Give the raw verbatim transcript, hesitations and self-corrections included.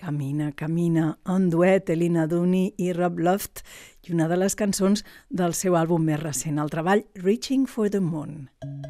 Camina, camina, en duet, Elina Dooney i Rob Loft, i una de les cançons del seu àlbum més recent, el treball Reaching for the Moon.